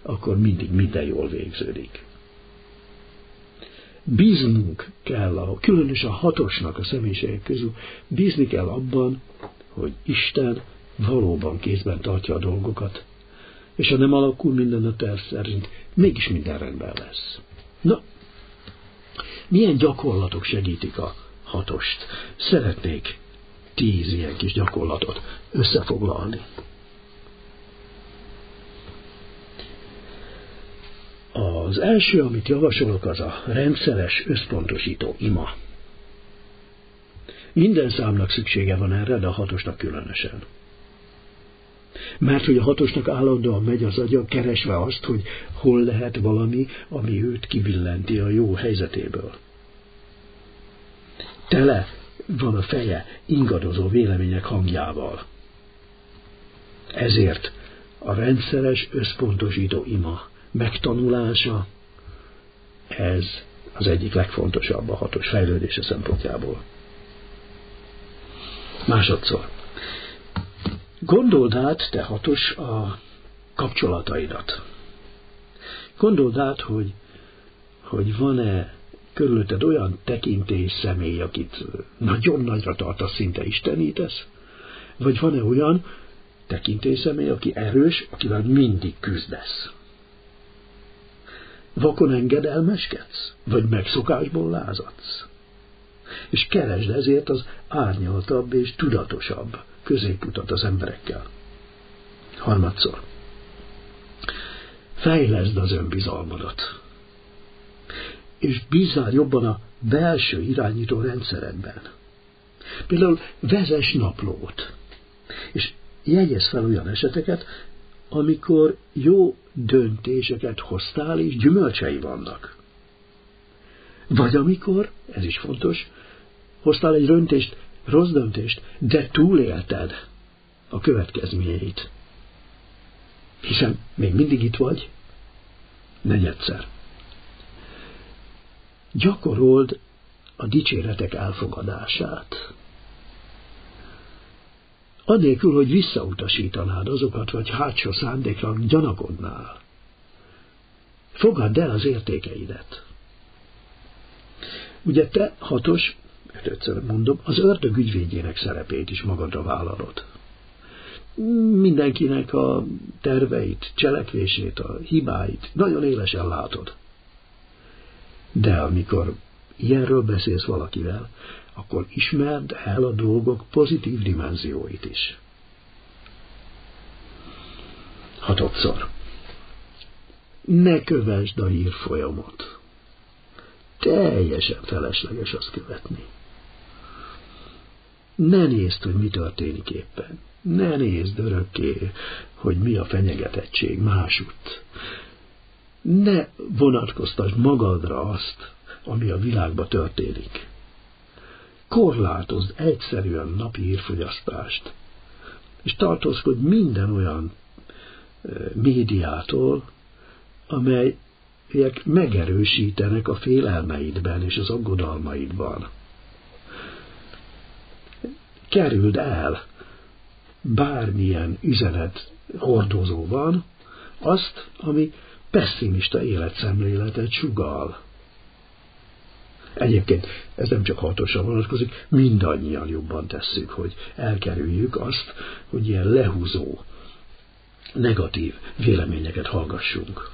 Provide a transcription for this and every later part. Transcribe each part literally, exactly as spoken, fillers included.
akkor mindig minden jól végződik. Bíznunk kell, a, különösen a hatosnak a személyiségek közül, bízni kell abban, hogy Isten valóban kézben tartja a dolgokat, és ha nem alakul minden a terv szerint, mégis minden rendben lesz. Na, milyen gyakorlatok segítik a hatost? Szeretnék tíz ilyen kis gyakorlatot összefoglalni. Az első, amit javasolok, az a rendszeres összpontosító ima. Minden számnak szüksége van erre, de a hatosnak különösen. Mert hogy a hatosnak állandóan megy az agya, keresve azt, hogy hol lehet valami, ami őt kibillenti a jó helyzetéből. Tele van a feje ingadozó vélemények hangjával. Ezért a rendszeres összpontosító ima megtanulása, ez az egyik legfontosabb a hatos fejlődése szempontjából. Másodszor. Gondold át, te hatos, a kapcsolataidat. Gondold át, hogy, hogy van-e körülötted olyan tekintély személy, akit nagyon nagyra tartasz, szinte istenítesz, vagy van-e olyan tekintély személy, aki erős, akivel mindig küzdesz. Vakon engedelmeskedsz, vagy megszokásból lázadsz. És keresd ezért az árnyaltabb és tudatosabb középutat az emberekkel. Harmadszor. Fejleszd az önbizalmadat. És bízzál jobban a belső irányító rendszeredben. Például vezess naplót. És jegyezz fel olyan eseteket, amikor jó döntéseket hoztál, és gyümölcsei vannak. Vagy amikor, ez is fontos, hoztál egy döntést, rossz döntést, de túlélted a következményeit. Hiszen még mindig itt vagy, negyedszer. Gyakorold a dicséretek elfogadását. Annélkül, hogy visszautasítanád azokat, vagy hátsó szándékra gyanakodnál. Fogadd el az értékeidet. Ugye te, hatos, ötödször mondom, az ördög ügyvédjének szerepét is magadra vállalod. Mindenkinek a terveit, cselekvését, a hibáit nagyon élesen látod. De amikor ilyenről beszélsz valakivel, akkor ismerd el a dolgok pozitív dimenzióit is. Hatodszor. Ne kövesd a hírfolyamot. Teljesen felesleges azt követni. Ne nézd, hogy mi történik éppen. Ne nézd örökké, hogy mi a fenyegetettség másutt. Ne vonatkoztasd magadra azt, ami a világban történik. Korlátozd egyszerűen napi hírfogyasztást, és tartózkodj minden olyan médiától, amelyek megerősítenek a félelmeidben és az aggodalmaidban. Kerüld el bármilyen üzenet hordozóban azt, ami pesszimista életszemléletet sugall. Egyébként ez nem csak hatosra vonatkozik, mindannyian jobban tesszük, hogy elkerüljük azt, hogy ilyen lehúzó, negatív véleményeket hallgassunk.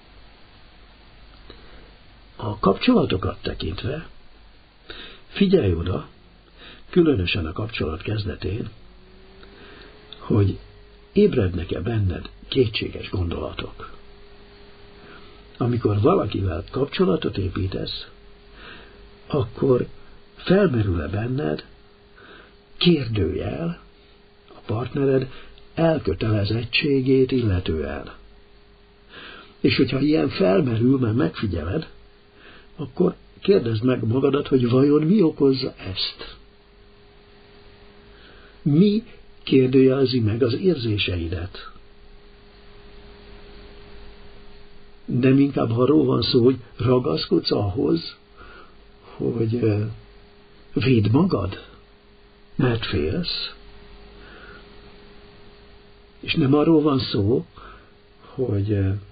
A kapcsolatokat tekintve figyelj oda, különösen a kapcsolat kezdetén, hogy ébrednek-e benned kétséges gondolatok. Amikor valakivel kapcsolatot építesz, akkor felmerül-e benned kérdőjel a partnered elkötelezettségét illetően. És hogyha ilyen felmerül, mert megfigyeled, akkor kérdezd meg magadat, hogy vajon mi okozza ezt. Mi kérdőjelzi meg az érzéseidet? Nem inkább arról van szó, hogy ragaszkodsz ahhoz, hogy védd magad, mert félsz. És nem arról van szó, hogy